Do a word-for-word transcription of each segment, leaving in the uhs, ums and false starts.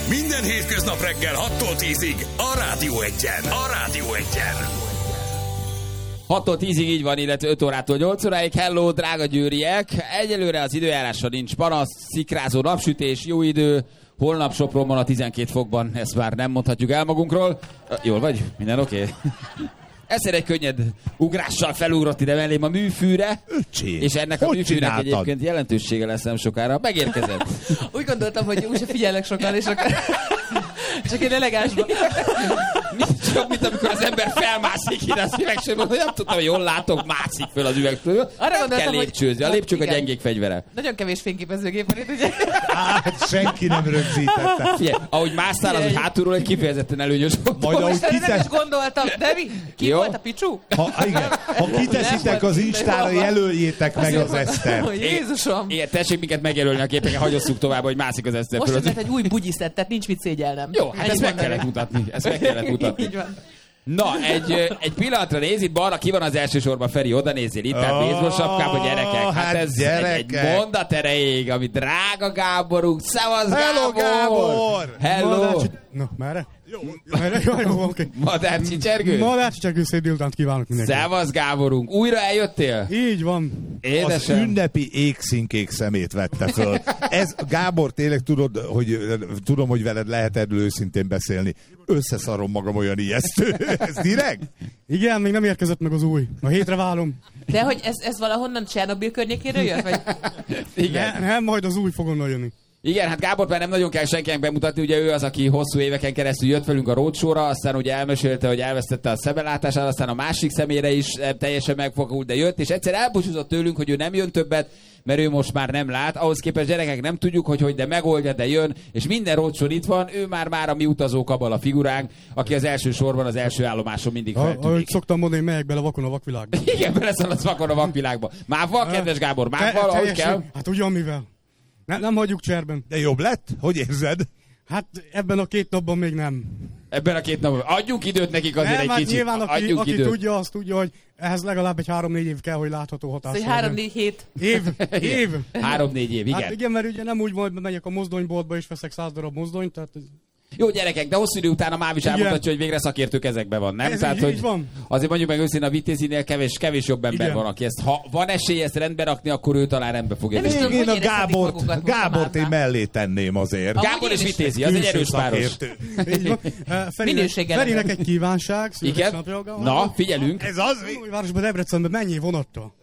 Minden hétköznap reggel hattól tízig a Rádió Egyen. A Rádió Egyen. hattól tízig így van, illetve öt órától nyolc óráig. Hello, drága győriek! Egyelőre az időjárásra nincs panasz, szikrázó napsütés, jó idő. Holnap Sopronban a tizenkét fokban, ezt már nem mondhatjuk el magunkról. Jól vagy? Minden oké? Okay? Egyszer egy könnyed ugrással felugrott ide mellém a műfűre, Öcsém, és ennek a műfűnek csináltad? Egyébként jelentősége lesz nem sokára. Megérkezett. Úgy gondoltam, hogy úgyse figyelek sokan, és akkor... Csak én elegánsban. Csak, mint amikor az ember felmászik ide a szívegsorban, hogy nem tudtam, hogy jól látok, mászik föl az üvegtől. Arra nem kell lépcsőzni, a lépcsők a gyengék fegyvere. Nagyon kevés fényképezőgép van itt, ugye? Hát senki nem rögzítette. Figyelj, ahogy másztál, az, hogy hátulról egy kifejezetten előnyös volt. Majd ahogy Most kitesz... nem is gondoltam, de mi? Ki Jó? volt a picsú? Ha, igen, ha kiteszitek az Instára, jelöljétek meg az Esztert. Jézusom! Igen, tessék minket megjelölni a képeken, hagyosszuk tovább, hogy mászik az Eszter Most föl. lett egy új bugyiszett, tehát nincs mit szégyelnem. Jó, hát ezt meg kellett mutatni. Ezt meg kellett mutatni. Így van. Na, egy, egy pillanatra néz, itt balra ki van az első sorban, Feri, oda nézzél, itt áll baseball sapkában, gyerekek. Hát, hát ez gyerekek. egy mondat erejéig, ami drága Gáborunk. Szevasz, Hello, Gábor! Hello! Madárcsi... No, merre? Jó, merre? Jó, jó, oké. Madár csicsergő? Madár csicsergő, szép délutánt kívánok mindenkinek. Szevasz, Gáborunk. Újra eljöttél? Így van. Édesem. Az ünnepi égszínkék szemét vette föl. Ez, Gábor, tényleg tudod, hogy, tudom, hogy veled lehet erről őszintén beszélni. Összeszarom magam, olyan ijesztő. Ez direkt? Igen, még nem érkezett meg az új. A hétre válom. De hogy ez, ez valahonnan Csernobil környékéről jött? Vagy? Igen. Ne, nem, majd az új fog onnan jönni. Igen, hát Gábor már nem nagyon kell senkinek bemutatni, ugye ő az, aki hosszú éveken keresztül jött velünk a roadshow-ra, aztán ugye elmesélte, hogy elvesztette a szemellátását, aztán a másik szemére is teljesen megfogult, de jött, és egyszer elbúcsúzott tőlünk, hogy ő nem jön többet, mert ő most már nem lát. Ahhoz képest gyerekek nem tudjuk, hogy hogy, de megoldja, de jön, és minden roadshow itt van, ő már már a mi utazó kabala figuránk, aki az első sorban, az első állomáson mindig feltűnik. Ahogy szoktam mondani, megyek bele vakon a vakvilágba. Igen, beleszaladsz vakon a vakvilágba. Mávval, kedves Gábor, mávval, ahogy kell. Hát ugyan mivel. Ne, nem hagyjuk cserben. De jobb lett? Hogy érzed? Hát ebben a két napban még nem. Ebben a két napban. Adjunk időt nekik azért nem, egy hát kicsit. nyilván aki, Adjunk aki időt. tudja, azt tudja, hogy ehhez legalább egy három-négy év kell, hogy látható hatás. Szóval három-négy hét. Év, év. Három-négy év, igen. Hát igen, mert ugye nem úgy majd megyek a mozdonyboltba és veszek száz darab mozdonyt, tehát... Jó gyerekek, de hosszú idő után a Máv is elmutatja, hogy végre szakértő kezekben van, nem? Ez Tehát, így, hogy így van. Azért mondjuk meg őszintén a Vitézinél kevés, kevés jobb ember Igen. van, aki ezt, ha van esély ezt rendbe rakni, akkor ő talán rendbe fogja Nem is tenni. tudom, Én hogy a érezhetik Gábort, magukat most Gábort a én Mávnál. mellé tenném azért. Amúgy Gábor én és is Vitézi, az egy Külső erős páros. szakértő. Így van. Eh, Ferinek, Minőséggel Ferinek nem. egy kívánság. Igen? születésnapja. Na, figyelünk. Ez az? Újvárosban, Debrecenben mennyi vonattal?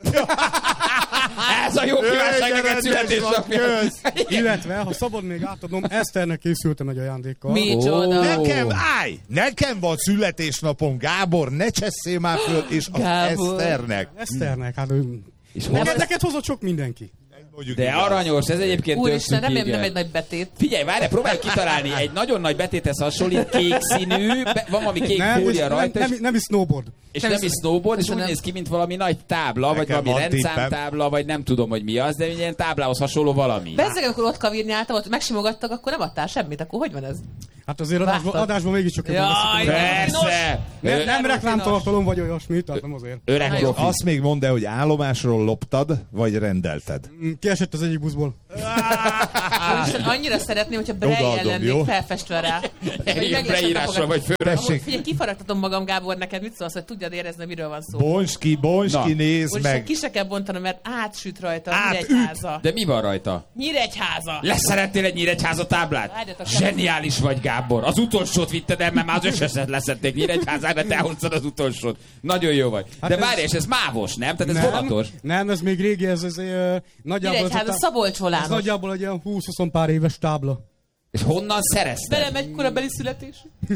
Ez a jó kívánság neked születésnapja. Illetve, ha szabad még átadnom, Eszternek készültem egy ajándékkal. Micsoda. Ó. Nekem, állj! Nekem van születésnapom, Gábor, ne csesszél már föl, és az Gábor. Eszternek. Eszternek, hát ő... És Nem, mondja, az- Neked hozott sok mindenki. Mondjuk de igaz. aranyos, ez egyébként Úristen, tök remélem cuki, nem igen. egy nagy betét. Figyelj, várj, próbáljuk kitalálni. Egy nagyon nagy betéthez hasonlít, kék színű, be, van valami kék Nem, és fólia nem, rajta, nem, és, nem is snowboard. és nem nem is- is snowboard, és úgy Köszönöm. néz ki, mint valami nagy tábla, vagy Nekem valami van tippem. rendszámtábla, vagy nem tudom, hogy mi az, de egy ilyen táblához hasonló valami. Bezzeg, amikor ott kavirnyáltam, ott megsimogattak, akkor nem adtál semmit, akkor hogy van ez? Hát azért adásban, Vágtad. adásban mégiscsak jobban Jaj, veszik. Persze! Nem, Ö- nem reklámtartalom vagy olyasmi, tehát nem azért. Öreg Na jó. profi. Azt még mondd el, hogy állomásról loptad, vagy rendelted. Mm, Kiesett az egyik buszból. Úristen, annyira szeretném, hogyha Braille Odaadom, lennék jó? felfestve rá. Hogy Igen, meg beírásra vagy főre. Amúgy figyelj, kifaragtatom magam, Gábor, neked mit szólsz, hogy tudjad érezni, miről van szó. Bonts ki, bonts Na. ki, nézd Úristen, meg. ki se kell bontanom, mert átsüt rajta Átüt. Nyíregyháza. De mi van rajta? Nyíregyháza! Leszerettél egy Nyíregyháza táblát? Várjatok, Zseniális vagy, Gábor. Az utolsót vitted el, mert már az összeset leszették Nyíregyházára, te hoztad az utolsót. Nagyon jó vagy. De Hát várj, és ez mávos, nem? Tehát ez vonatos. nem, ez még régi, ez, ez uh, nagyjából... ez a Nyíregyháza, tá- Szabolcs Ez volános. nagyjából egy ilyen húsz-húsz pár éves tábla. És honnan szerezted? Velem egy korabeli születés.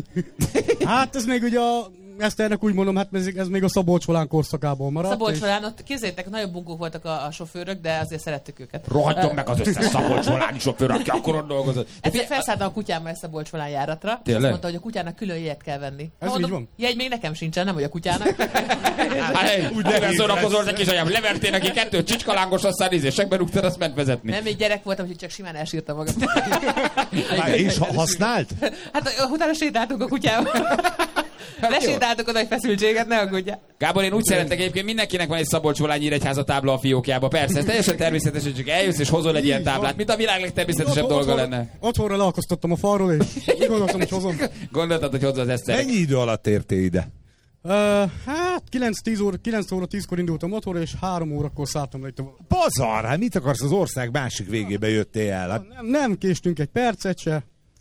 Hát ez még ugye a... Eszternek úgy mondom, hát ez, ez még a Szabolcs volán korszakából maradt. Szabolcs és- volán, ott képzeljétek, nagyon bungók voltak a, a sofőrök, de azért szerettük őket. Rohadjon meg az összes Szabolcs voláni sofőr, aki akkor ott dolgozott. De Egyszer fi- felszálltam a kutyámmal egy Szabolcs volán járatra, és Tényleg? azt mondta, hogy a kutyának külön jegyet kell venni. Ez Mondom, így van. jegy még nekem sincsen, nem vagy a kutyának. Hát, úgy nem szórakozol neki, és anyám, levertél neki kettő csicskalángos, aztán ízésekbe rúgtad, azt ment vezetni. Nem, még gyerek voltam, úgyhogy csak simán elsírtam magam. Várj, és ha használt? Hát utána sétáltunk a kutyával. Lesétáltok oda egy feszültséget, ne aggódjál. Gábor, én úgy szeretek egyébként, mindenkinek van egy Szabolcs-Volányi-Nyíregyháza tábla a fiókjába. Persze, ez teljesen természetes, hogy csak eljössz és hozol egy ilyen táblát, mint a világ legtermészetesebb dolga lenne. Otthonra leakasztottam a falról, és úgy gondoltam, hogy hozom. Gondoltad, hogy hozod az Eszter. Mennyi idő alatt értél ide? Uh, hát kilenc óra, kilenc óra tízkor indultam otthonra, és három órakor szálltam le itt a... Bazar, hát mit akarsz, az ország másik végébe jöttél el? Hát... Nem, nem késtünk egy percet se.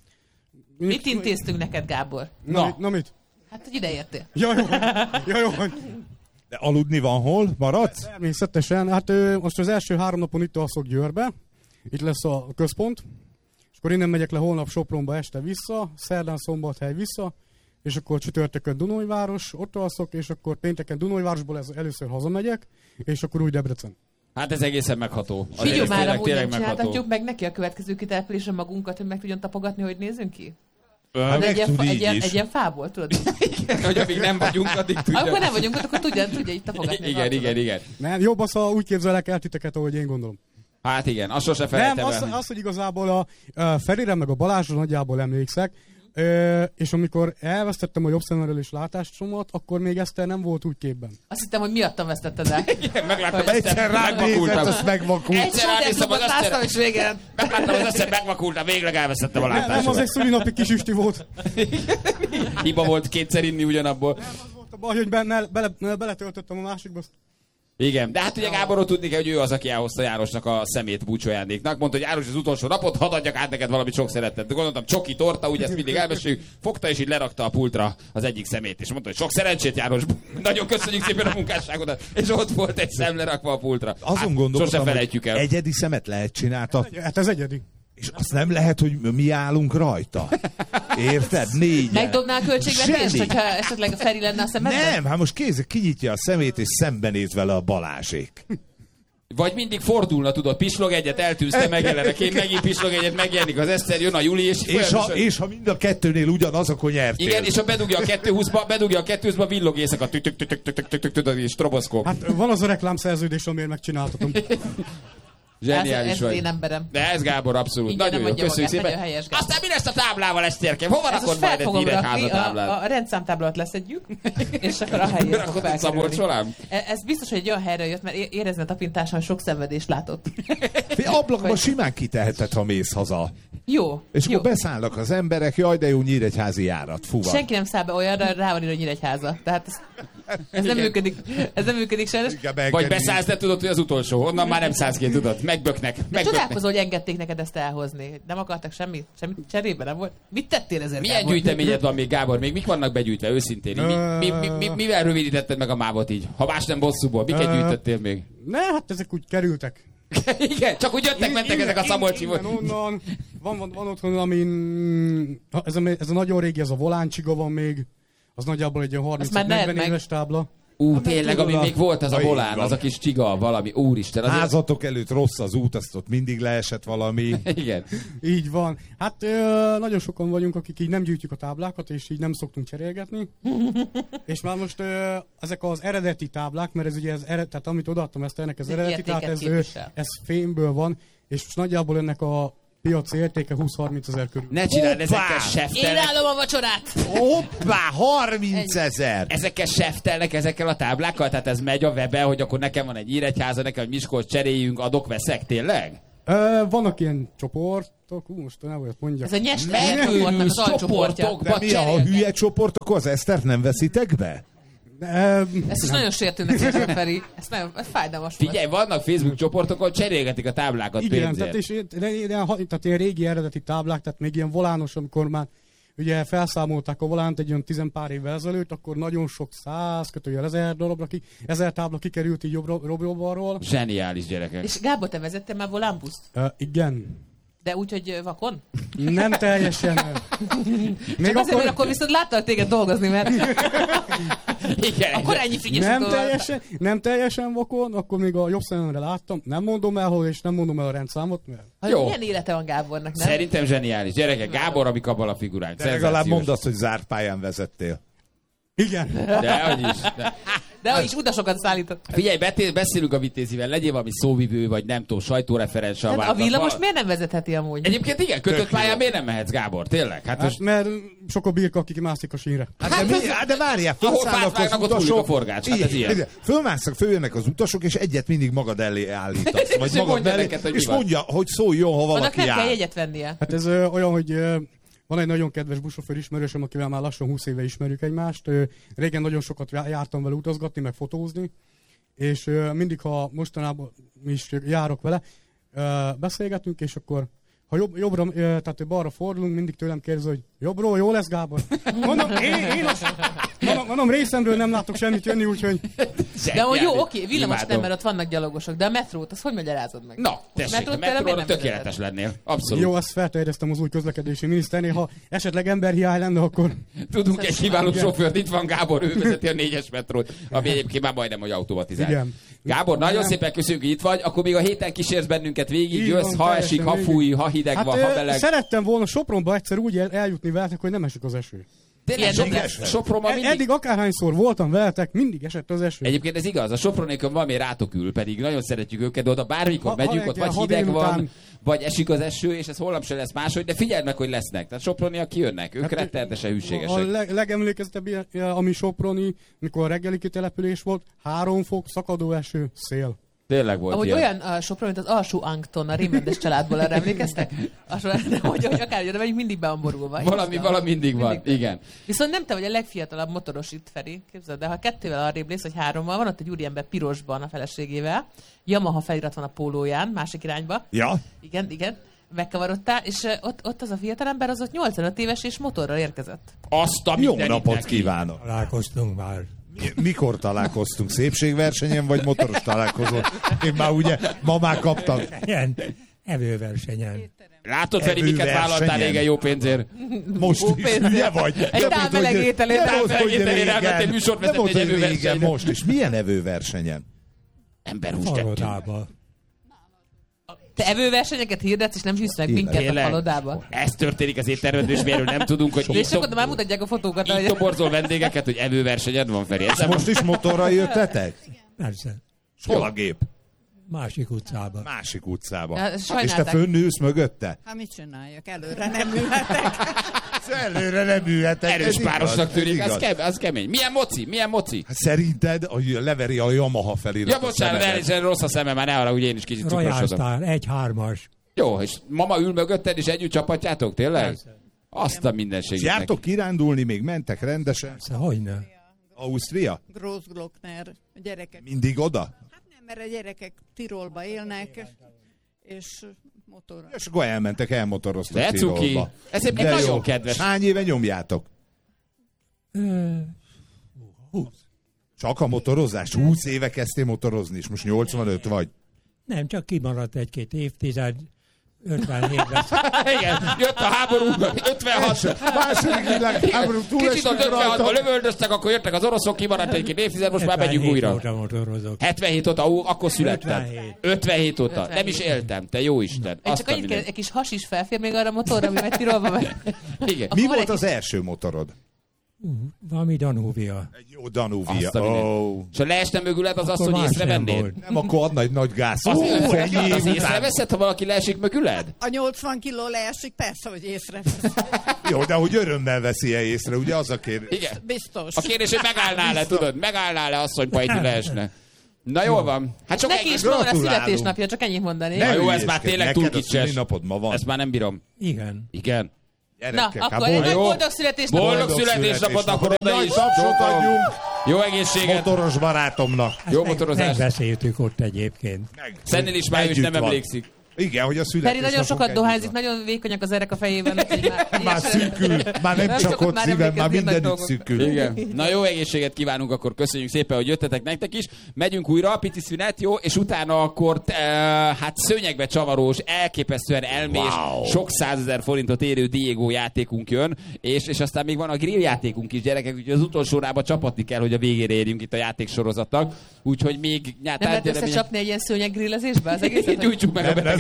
Mit intéztünk neked, Gábor? Na, na. Mit, na mit? Hát, hogy ide értél. Ja, jó. Ja, jó. De aludni van hol? Maradsz? Természetesen. Hát ö, most az első három napon itt alszok Győrbe. Itt lesz a központ. És akkor innen megyek le holnap Sopronba este vissza, szerdán Szombathely vissza, és akkor csütörtökön Dunajváros, ott alszok, és akkor pénteken Dunajvárosból ez, először hazamegyek, és akkor úgy Debrecen. Hát ez egészen megható. Figyelj már, amúgy nem csináltatjuk meg neki a következő kitelepülésen magunkat, hogy meg tudjon tapogatni, hogy nézünk ki? Hát egy, ilyen, tud egy, így ilyen, is. egy ilyen fából, tudod? Hogy amíg nem vagyunk, addig tudja. Akkor nem vagyunk ott, akkor tudja, tudja így tapogatni. Igen, igen, igen. Nem, jobb az, ha úgy képzelek el titeket, ahogy én gondolom. Hát igen, azt sose Nem, felejtem az, el. az, hogy igazából a, a Ferire meg a Balázsra nagyjából emlékszek, Ö, és amikor elvesztettem a jobb szememről látásomat, akkor még Eszter nem volt úgy képben. Azt hittem, hogy miattam vesztetted el. Igen, megláttam Hogy- Eszter, Egyszer rád nézett, megvakultam. azt megvakult. Egyszer ránéztem az ránéztem, Eszterre. és végén. Megláttam az Eszter, megvakultam, végleg elvesztettem a Nem, nem, az látásomat. egy szülinapi kis üsti volt. Hiba volt kétszer inni ugyanabból. Nem, az volt a baj, hogy benne, bele, beletöltöttem a másikba. Igen, de hát ugye Gáborról tudni kell, hogy ő az, aki elhozta Jánosnak a szemét búcsójándéknak. Mondta, hogy János az utolsó napot, hadd adjak át neked valamit sok szeretet. Gondoltam, csoki torta, ugye ezt mindig elmeséljük. Fogta és így lerakta a pultra az egyik szemét, és mondta, hogy sok szerencsét, János. Nagyon köszönjük szépen a munkásságodat. És ott volt egy szem lerakva a pultra. Azon Hát, gondolkodtam, sose felejtjük el. egyedi szemet lehet csináltatni, Hát ez egyedi. és azt nem lehet, hogy mi állunk rajta. Érted? Négyen. Megdobnál költségvetést, Zseni. hogyha esetleg a Feri lenne a szemedben? Nem, hát most kézzel kinyitja a szemét, és szembenéz vele a Balázsék. Vagy mindig fordulna, tudod, pislog egyet, eltűzte, megjelenek, én megint pislog egyet, megjelenik az Eszter, jön a Juli, és, És ha, folyamatosan- és ha mind a kettőnél ugyanaz, akkor nyertél. Igen, és ha bedugja a kettőhúszba, bedugja a kettőhúszba, villog éjszaka, tük tük tük tük tük tük tük tudod, és stroboszkóp. Hát van az a reklámszerződés, amiért megcsináltatom. Zseniális ez, ez vagy. én emberem. De ez Gábor abszolút. Igen, Nagyon nem jó, mondja köszönjük magát, szépen. nagyon helyes Gábor. Aztán mi lesz a táblával, Eszterke? Hova Ez rakod most majd fel egy fogom rakni, Nyíregyháza a, táblát? a rendszámtáblát leszedjük, és akkor a helyére fog Rakod egy Szabolcs felkerülni. Volán? E- Ez biztos, hogy egy olyan helyre jött, mert é- érezni a tapintáson sok szenvedést látott. Ablakba Hogy- simán kiteheted, ha mész haza. Jó, És jó. akkor beszállnak az emberek, jaj, de jó nyíregyházi járat, fú van. Senki nem száll be olyanra, rá van írva, hogy Nyíregyháza. Tehát ez, ez nem működik. Ez nem működik sajnos. Inkább Vagy elkerüljük. beszállsz, de tudod, hogy az utolsó. Onnan már nem szállsz ki, tudod. Megböknek. De Megböknek. csodálkozol, hogy engedték neked ezt elhozni. Nem akartak semmit? Semmit cserébe nem volt? Mit tettél ezért, Milyen Gábor? gyűjteményed van még, Gábor? Még mik vannak begyűjtve, őszintén? Mi, mi, mi, mi, mivel rövidítetted meg a mávot így? Ha más nem bosszúból, miket Ö, gyűjtöttél még? Ne, hát ezek úgy kerültek. Igen, csak úgy jöttek, mentek ezek a szabolcsi. Innen, onnan. Van, van, van otthon, amin... Ez a, ez a nagyon régi, ez a Voláncsiga van még. Az nagyjából egy ilyen Azt már ne harminc-negyven edd meg. éves tábla. Ú, Hát tényleg, tudod, ami a- még volt, az a Ha így volán, van. az a kis csiga, valami. Úristen, azért... Házatok előtt rossz az út, azt ott mindig leesett valami. Igen. Így van. Hát ö, nagyon sokan vagyunk, akik így nem gyűjtjük a táblákat, és így nem szoktunk cserélgetni. És már most ö, ezek az eredeti táblák, mert ez ugye az ered, tehát amit odaadtam ezt ennek az Ez egy eredeti, tehát értéket ez, ö, képvisel. ez fémből van, és most nagyjából ennek a piaci értéke húsz-harminc ezer körül. Ne csináld, Hoppá! ezekkel Én seftelnek. állom a vacsorát! Hoppá, harmincezer! Ezekkel seftelnek ezekkel a táblákkal? Tehát ez megy a webe, hogy akkor nekem van egy Nyíregyháza, nekem egy Miskolc, cseréljünk, adok, veszek, tényleg? Ö, vannak ilyen csoportok, ú, most nem olyat mondjak. Ez a nyest Megőrülsz csoportnak az alcsoportja. csoportokba De mi a, ha cserélnek. hülye csoport, akkor az Esztert nem veszitek be? Ö, Ezt is nagyon sértőnek érzem, Feri. Ez nagyon ez fájdalmas volt. Figyelj, vannak Facebook csoportok, ahol cserélgetik a táblákat igen, pénzért. tehát, és, de, de, de, tehát ilyen régi eredeti táblák, tehát még ilyen volános, amikor már ugye felszámolták a volánt egy olyan tizenpár évvel ezelőtt, akkor nagyon sok száz, kötőjel ezer darabra, ki, ezer tábla kikerült így jobb-jobbról. Zseniális gyerekek. És Gábor, te vezettél már volánbuszt? Uh, igen. De úgy, hogy ö, vakon? Nem teljesen. Még Csak azért, akkor, mert akkor viszont láttalak téged dolgozni, mert Igen, akkor ennyi frigyes nem teljesen, nem teljesen vakon, akkor még a jobb szememre láttam. Nem mondom el, hol, és nem mondom el a rendszámot, mert Jó. Milyen élete van Gábornak, nem? Szerintem zseniális. Gyerekek, Gábor, ami kabala a figuránk. De legalább mondd azt, hogy zárt pályán vezettél. igen. De, hogy is. De. De is utasokat szállított. Figyelj, beszélünk a Vitézivel, legyél valami szóvivő, vagy nem tudom, sajtóreferens. Hát a villamos miért nem vezetheti amúgy? Egyébként igen, kötött pályán miért nem mehetsz, Gábor? Tényleg? Hát, hát most... mert sok a birka, akik mászik a sínre. Hát, hát, de, mi, hát de várjál, fölszállnak az utasok. A forgács, hát ez ilyen. Fölmásznak, följönnek az utasok, és egyet mindig magad elé állítasz. Vagy magad mondja elé, neked, hogy és mondja, hogy szóljon, ha valaki jár. Annak nem kell jegyet vennie. Hát ez ö, olyan, hogy ö, van egy nagyon kedves buszsofőr ismerősöm, akivel már lassan húsz éve ismerjük egymást. Ö, régen nagyon sokat jártam vele utazgatni, meg fotózni, és ö, mindig, ha mostanában is járok vele, ö, beszélgetünk, és akkor ha jobb, jobbra, tehát balra fordulunk, mindig tőlem kérdezi, hogy jobbról, jó lesz, Gábor? Mondom, én, én azt, mondom, mondom, részemről nem látok semmit jönni, úgyhogy... De hogy jó, oké, villamos nem, mert ott vannak gyalogosok, de a metrót, azt hogy magyarázod meg? Na, tessék, a metróra tökéletes lennél. Abszolút. Jó, azt felterjesztem az új közlekedési miniszternél, ha esetleg emberhiány lenne, akkor... Tudunk egy kiváló sofőrt, itt van Gábor, ő vezeti a négyes metrót, ami egyébként már majdnem, hogy automatizált. Igen. Gábor, nagyon nem. szépen köszönjük, hogy itt vagy, akkor még a héten kísérsz bennünket végig, jössz, ha esik, ha fúj, ha hideg hát, van, ha meleg. Szerettem volna Sopronba egyszer úgy eljutni veletek, hogy nem esik az eső. Tényleg, Sopronban mindig... Eddig akárhányszor voltam veletek, mindig esett az eső. Egyébként ez igaz, a Sopronékon valami rátok ül, pedig nagyon szeretjük őket, de oda bármikor ha, megyünk, ha, ott vagy hideg van, után... vagy esik az eső, és ez holnap se lesz máshogy, de figyeld meg, hogy lesznek. Tehát Soproniak kijönnek, ők hát, rettenetesen hűségesek. A leg, legemlékezetebb, ami Soproni, mikor a reggeli kitelepülés volt, három fok, szakadó eső, szél. Tényleg volt ahogy ilyen. Olyan a Sopron, mint az alsó Ankton, a Rémrendes családból, erre emlékeztek? Alsó, hogy, hogy akár de megyünk mindig beamborulva. Valami, valami mindig van, mindig igen. Viszont nem te vagy a legfiatalabb motoros itt, Feri, képzeld, de ha kettővel arrébb lész, vagy hárommal, van ott egy úriember pirosban a feleségével, Yamaha felirat van a pólóján, másik irányba. Ja. Igen, igen. Megkavarodtál, és ott, ott az a fiatalember az ott nyolcvanöt éves és motorral érkezett. Azt a Jó napot neki. Kívánok! Találkoztunk már. Mikor találkoztunk? Szépségversenyen, vagy motoros találkozón? Én már ugye, ma már kaptam. Igen, evőversenyen. Látod, Feri, miket vállaltál régen jó pénzért? Most jó is, pénzért. Ugye vagy? Egy távmeleg ételét, távmeleg ételét elvettél műsort vezetni egy evőversenyen. Most is. Milyen evőversenyen? Emberhús kettő. Te evőversenyeket hirdetsz, és nem hűsz meg minket a falodába. Ez történik az étteremben, és miről nem tudunk, hogy és akkor már mutatják a fotókat. Itt toborzol vendégeket, hogy evőversenyed van, Feri. És most is motorral jöttetek? Persze. Hol a gép? Másik utcába. Másik utcába. Ja, és te fönnülsz mögötte? Hát mit csináljak? Előre nem ülhetek. Előre nem ülhetek. Erős párosnak tűnik, az, kem, az kemény. Milyen moci? Milyen moci? Hát szerinted, hogy leveri a Yamaha felirat. Ja, bocsánat, el, rossz a szemem, már ne arra, úgy én is kicsit cukrosodom. egy hármas. Jó, és mama ül mögötted, és együtt csapatjátok, tényleg? Persze. Azt a mindenségét. Jártok kirándulni, még mentek rendesen? Persze, hogyne. Ausztria? Großglockner, a gyerekek. Mindig oda? Hát nem, mert a gyerekek Tirolba élnek, és motorra. És akkor elmentek, elmotoroztak de Tirolba. Cuki. Ez egy nagyon kedves. Hány éve nyomjátok? húsz. Csak a motorozás? húsz éve kezdtél motorozni, és most nyolcvanöt vagy? Nem, csak kimaradt egy-két évtized. ötvenhétben. Igen, jött a háború, ötvenhat. Második világháború túl. Kicsit az ötvenhatban lövöldöztek, akkor jöttek az oroszok, kimaradt egy-két évtized, most már megyünk újra. hetvenhét óta, ó, akkor születtem. ötvenhét. ötvenhét óta. ötvenhét. Nem is éltem, te jó Isten. Én csak annyit egy kis has is felfér még arra a motorra, ami megy Tirolba meg. Igen. Mi volt az első motorod? Uh, valami Danuvia. Egy jó Danuvia. Oh. És ha leesne mögüled, az azt, hogy észrevennéd? Nem, akkor adna egy nagy gáz. Az, az, az, az észreveszed, ha valaki leesik mögüled? A nyolcvan kiló leesik, persze, hogy észrevesz. Jó, de hogy örömmel veszi-e észre, ugye az a kérdés? Igen. Biztos. A kérdés, hogy megállnál-e, tudod? Megállnál-e asszony, ha itt leesne? Na jól van. Hát csak neki is ma van a születésnapja, csak ennyit mondani. Na jó, ez már tényleg túl kicses. Ma van. Ezt már nem bírom. Igen. Igen. Gyerekek, na, akkor egy boldog születésnapot. Boldog születésnapot, akkor oda is. Jó egészséget. Motoros barátomnak. Jó motorozás. Megbeszéltük ott egyébként. Szennél is már ő is nem emlékszik. Igen, hogy a születésnapok. Feri nagyon sokat dohányzik, nagyon vékonyak az erek a fejében. Már, már szűkül, már nem csak ott szívem, már mindenütt szűkül. Igen. Na jó egészséget kívánunk, akkor köszönjük szépen, hogy jöttetek nektek is. Megyünk újra, pici szünet, jó, és utána akkor uh, hát szőnyegbe csavarós, elképesztően elmés, wow. sok százezer forintot érő Diego játékunk jön, és, és aztán még van a grill játékunk is, gyerekek, úgyhogy az utolsó órába csapatni kell, hogy a végére érjünk itt a játéksorozatnak. Úgyhogy még... Nem lehet összecsapni egy ilyen szőnyeggrillezésbe az egészet? Gyújtsuk meg a beteget.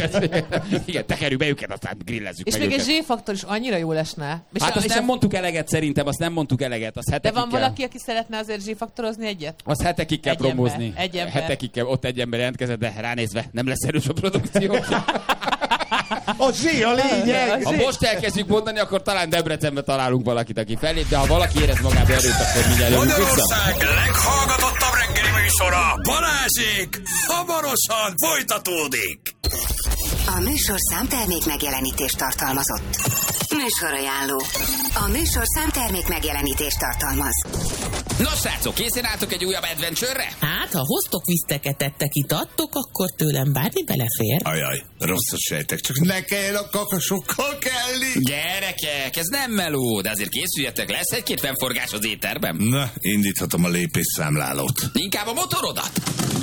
Igen, tekerjük be őket, aztán grillezzük És meg még őket. egy Z-faktor is annyira jól esne. És Hát a, azt és nem a... mondtuk eleget szerintem, azt nem mondtuk eleget. Az De hetekig van kell. valaki, aki szeretne azért Z-faktorozni egyet? Az hetekig kell Egy ember, promózni. egy ember. Hetekig kell, ott egy ember jelentkezett, de ránézve nem lesz erős a produkció. A zsé a lényeg! Ha most elkezdjük mondani, akkor talán Debrecenbe találunk valakit, aki fellép, de ha valaki érez magába erőt, akkor mindjárt jövünk vissza. Magyarország leghallgatottabb reggeli műsora, Balázsék, hamarosan folytatódik. A műsorszám termék megjelenítést tartalmazott. Műsorajánló. A műsorszám termék megjelenítést tartalmaz. Nos, srácok, készen álltok egy újabb adventure-re? Hát, ha hoztok viszteket, ettek, itattok, akkor tőlem bármi belefér. Ajaj, rosszat sejtek, csak ne kelljen a kakasokkal kelni. Gyerekek, ez nem meló, de azért készüljetek, lesz egy-két fennforgás az éterben. Na, indíthatom a lépésszámlálót. Inkább a motorodat.